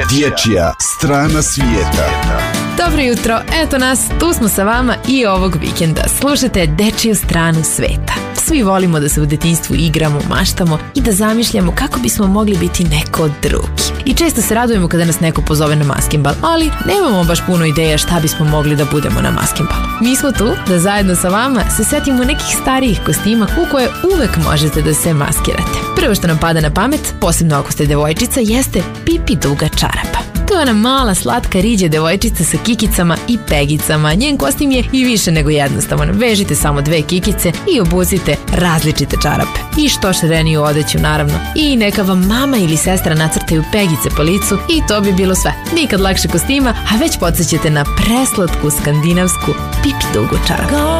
Dječja strana svijeta. Dobro jutro, eto nas, tu smo sa vama i ovog vikenda. Slušajte Dečiju stranu sveta. Svi volimo da se u detinjstvu igramo, maštamo i da zamišljamo kako bismo mogli biti neko drugi. I često se radujemo kada nas neko pozove na maskenbal, ali nemamo baš puno ideja šta bismo mogli da budemo na maskenbalu. Mi smo tu da zajedno sa vama se setimo nekih starijih kostima u koje uvek možete da se maskirate. Prvo što nam pada na pamet, posebno ako ste devojčica, jeste Pipi duga čarapa. To je ona mala, slatka, riđa devojčica sa kikicama i pegicama. Njen kostim je i više nego jednostavan. Vežite samo 2 kikice i obucite različite čarape. I što šareniju odeću, naravno. I neka vam mama ili sestra nacrtaju pegice po licu i to bi bilo sve. Nikad lakše kostima, a već podsjećate na preslatku skandinavsku Pipi dugu čarapu.